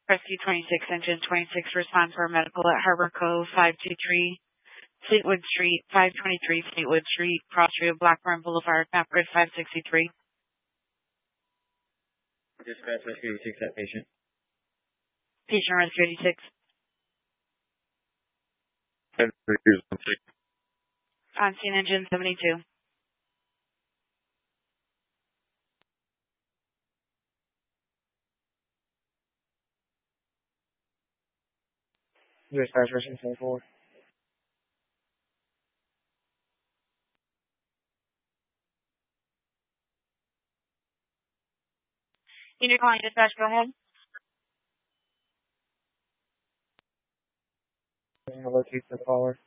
Rescue 26, Engine 26, respond for medical at Harbor Cove 523, Fleetwood Street, 523 Fleetwood Street, Crossview, Blackburn Boulevard, map grid 563. Dispatch Rescue 86, that patient. Patient Rescue 86. On scene, Engine 72. Dispatch Rescue 74. Unit calling dispatch, go ahead. Locate the caller.